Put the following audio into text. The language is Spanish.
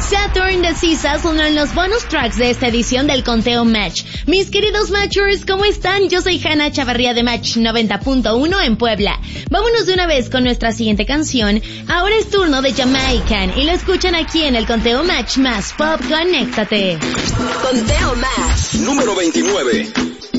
Saturn de SZA son en los bonus tracks de esta edición del Conteo Match. Mis queridos Matchers, ¿cómo están? Yo soy Hanna Chavarría de Match 90.1 en Puebla. Vámonos de una vez con nuestra siguiente canción. Ahora es turno de Jamaican y lo escuchan aquí en el Conteo Match más Pop. Conéctate. Conteo Match número 29.